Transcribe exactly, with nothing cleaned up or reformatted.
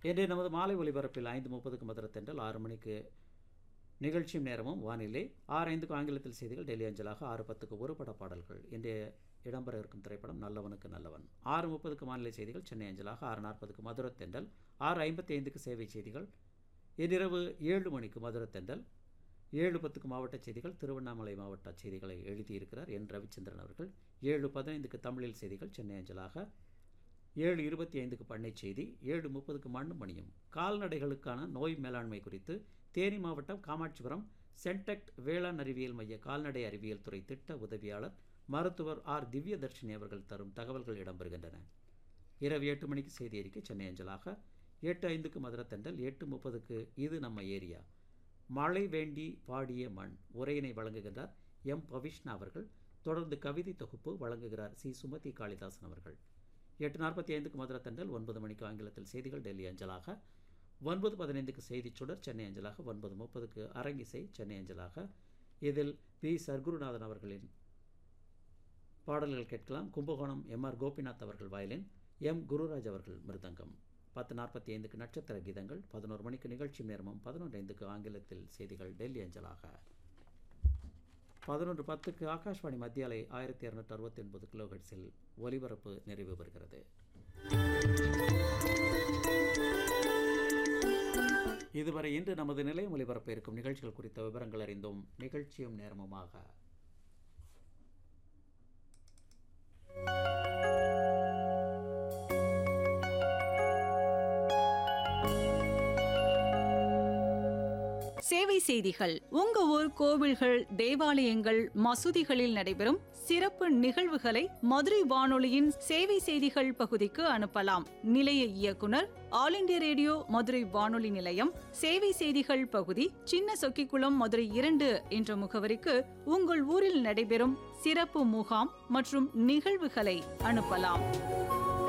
இன்றைய நமது மாலை ஒலிபரப்பில் ஐந்து முப்பதுக்கு மதுரை தென்றல், ஆறு மணிக்கு நிகழ்ச்சியும் நேரமும் வானிலை, ஆறு ஐந்துக்கு ஆங்கிலத்தில் செய்திகள் டெல்லி அஞ்சலாக, ஆறு பத்துக்கு ஒரு பட பாடல்கள். இன்றைய இடம்பெற இருக்கும் திரைப்படம் நல்லவனுக்கு நல்லவன். ஆறு முப்பதுக்கு மாநில செய்திகள் சென்னை அஞ்சலாக, ஆறு நாற்பதுக்கு மதுரை தென்றல், ஆறு ஐம்பத்தி ஐந்துக்கு சேவை செய்திகள். இன்றிரவு ஏழு மணிக்கு மதுரை தென்றல், ஏழு பத்துக்கு மாவட்ட செய்திகள், திருவண்ணாமலை மாவட்ட செய்திகளை எழுதியிருக்கிறார் என் ரவிச்சந்திரன் அவர்கள். ஏழு பதினைந்துக்கு தமிழில் செய்திகள் சென்னை அஞ்சலாக, ஏழு இருபத்தி ஐந்துக்கு பண்ணை செய்தி, ஏழு முப்பதுக்கு மண்ணும் மணியும். கால்நடைகளுக்கான நோய் மேலாண்மை குறித்து தேனி மாவட்டம் காமாட்சிபுரம் சென்டெக்ட் வேளாண் அறிவியல் மைய கால்நடை அறிவியல் துறை திட்ட உதவியாளர் மருத்துவர் ஆர் திவ்யதர்ஷினி அவர்கள் தரும் தகவல்கள் இடம்பெறுகின்றன. இரவு எட்டு மணிக்கு செய்தி அறிக்கை சென்னை அஞ்சலாக, எட்டு ஐந்துக்கு மதுரை தென்றல், எட்டு முப்பதுக்கு இது நம்ம ஏரியா மழை வேண்டி பாடிய மண் உரையினை வழங்குகின்றார் எம் பவிஷ்ணா அவர்கள். தொடர்ந்து கவிதை தொகுப்பு வழங்குகிறார் சி சுமதி காளிதாசன் அவர்கள். எட்டு நாற்பத்தி ஐந்துக்கு மதுரை தென்றல், ஒன்பது மணிக்கு ஆங்கிலத்தில் செய்திகள் டெல்லி அஞ்சலாக, ஒன்பது பதினைந்துக்கு செய்திச் சுடர் சென்னை அஞ்சலாக, ஒன்பது முப்பதுக்கு அரங்கிசை சென்னை அஞ்சலாக. இதில் பி சர்க்குருநாதன் அவர்களின் பாடல்கள் கேட்கலாம். கும்பகோணம் எம் ஆர் கோபிநாத் அவர்கள் வயலின், எம் குருராஜ் அவர்கள் மிருதங்கம். பத்து நாற்பத்தி ஐந்துக்கு நட்சத்திர கீதங்கள், பதினோரு மணிக்கு நிகழ்ச்சி நேரமும், பதினொன்று ஐந்துக்கு ஆங்கிலத்தில் செய்திகள் டெல்லி அஞ்சலாக. பதினொன்று பத்துக்கு ஆகாஷ்வாணி மத்தியாலை ஆயிரத்தி இரநூற்றி அறுபத்தி ஒன்பது கிலோஹெர்ட்ஸில் ஒலிபரப்பு நிறைவு பெறுகிறது. இதுவரை இன்று நமது நிலையம் ஒலிபரப்ப இருக்கும் நிகழ்ச்சிகள் குறித்த விவரங்கள் அறிந்தோம். நிகழ்ச்சியும் நேரமுமாக சேவை செய்திகள். உங்க ஊர் கோவில்கள், தேவாலயங்கள், மசூதிகளில் நடைபெறும் சிறப்பு நிகழ்வுகளை மதுரை வானொலியின் சேவை செய்திகள் பகுதிக்கு அனுப்பலாம். நிலைய இயக்குனர், ஆல் இண்டியா ரேடியோ மதுரை வானொலி நிலையம், சேவை செய்திகள் பகுதி, சின்ன சொக்கிக்குளம், மதுரை இரண்டு என்ற முகவரிக்கு உங்கள் ஊரில் நடைபெறும் சிறப்பு முகாம் மற்றும் நிகழ்வுகளை அனுப்பலாம்.